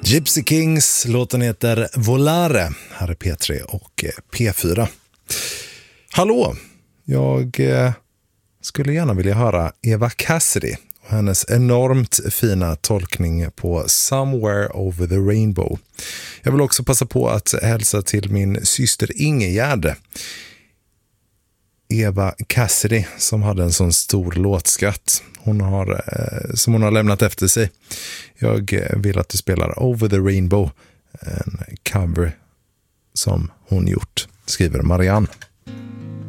Gypsy Kings, låten heter Volare. Här är P3 och P4. Hallå, jag skulle gärna vilja höra Eva Cassidy och hennes enormt fina tolkning på Somewhere Over the Rainbow. Jag vill också passa på att hälsa till min syster Ingegärd, Eva Cassidy, som hade en sån stor låtskatt som hon har lämnat efter sig. Jag vill att du spelar Over the Rainbow, en cover som hon gjort, skriver Marianne.